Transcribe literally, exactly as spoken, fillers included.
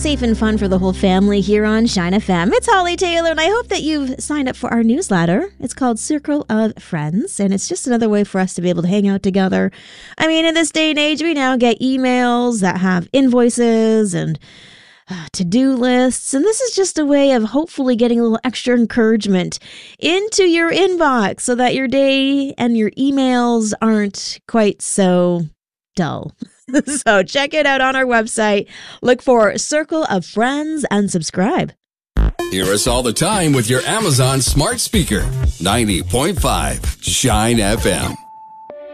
safe and fun for the whole family here on Shine F M. It's Holly Taylor, and I hope that you've signed up for our newsletter. It's called Circle of Friends, and it's just another way for us to be able to hang out together. I mean, in this day and age, we now get emails that have invoices and uh, to-do lists, and this is just a way of hopefully getting a little extra encouragement into your inbox so that your day and your emails aren't quite so dull. So check it out on our website. Look for Circle of Friends and subscribe. Hear us all the time with your Amazon smart speaker. ninety point five Shine F M.